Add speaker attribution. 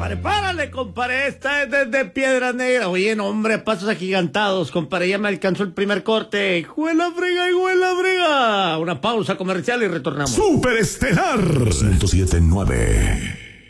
Speaker 1: compadre, párale, compadre, esta es desde Piedra Negra. Oye, no, hombre, pasos agigantados, compadre, ya me alcanzó el primer corte. ¡Hijo de la frega, hijo de la frega! Una pausa comercial y retornamos.
Speaker 2: Superestelar 107.9.